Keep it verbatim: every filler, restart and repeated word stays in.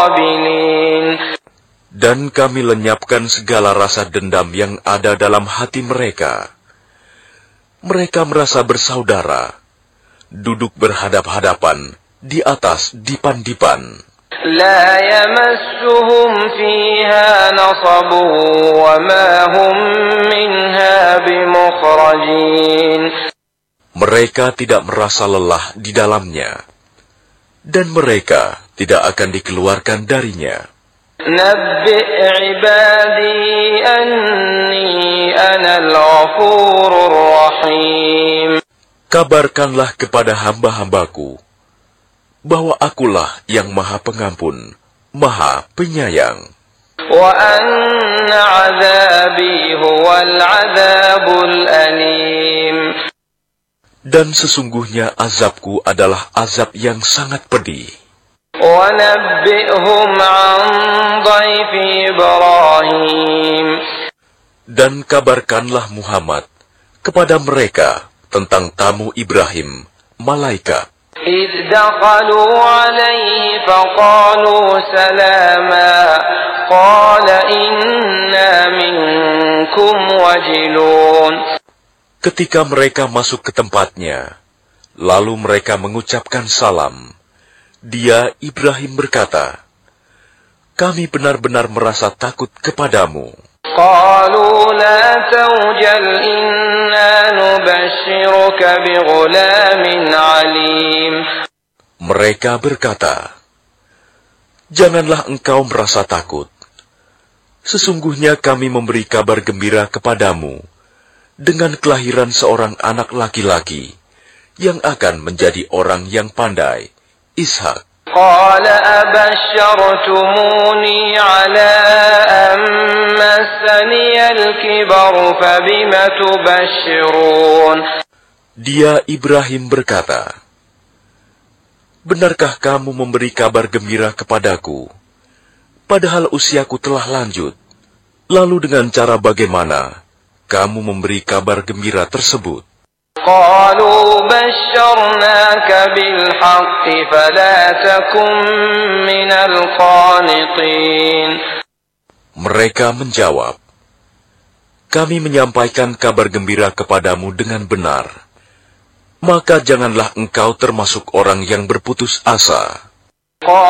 قابلين. Dan kami lenyapkan segala rasa dendam yang ada dalam hati mereka. Mereka merasa bersaudara, duduk berhadap-hadapan di atas dipan-dipan. لا يمسهم فيها نصب وما هم منها بمخرجين. Mereka tidak merasa lelah di dalamnya, dan mereka tidak akan dikeluarkan darinya. نبئ عبادي أني أنا الغفور الرحيم. Kabarkanlah kepada hamba-hambaku bahwa akulah yang maha pengampun, maha penyayang. وأن عذابي هو العذاب الأليم. Dan sesungguhnya azabku adalah azab yang sangat pedih. وَنَبِّئْهُمْ عَنْ ضَيْفِ إِبْرَاهِيمَ. Dan kabarkanlah Muhammad kepada mereka tentang tamu Ibrahim, malaikat. إِذْ دَخَلُوا عَلَيْهِ فَقَالُوا سَلَامًا قَالَ إِنَّا مِنْكُمْ وَجِلُونَ. Ketika mereka masuk ke tempatnya, lalu mereka mengucapkan salam. Dia, Ibrahim, berkata, "Kami benar-benar merasa takut kepadamu." قالوا لا توجل إنا نبشرك بغلام عليم. Mereka berkata, "Janganlah engkau merasa takut. Sesungguhnya kami memberi kabar gembira kepadamu dengan kelahiran seorang anak laki-laki yang akan menjadi orang yang pandai, Ishak." قال أبشرتموني على أن مسني الكبر فبم تبشرون. Dia, Ibrahim, berkata, "Benarkah kamu memberi kabar gembira kepadaku, padahal usiaku telah lanjut? Lalu dengan cara bagaimana kamu memberi kabar gembira tersebut?" قالوا بشرناك بالحق فلا تكن من القانطين. Mereka menjawab, "Kami menyampaikan kabar gembira kepadamu dengan benar, maka janganlah engkau termasuk orang yang berputus asa."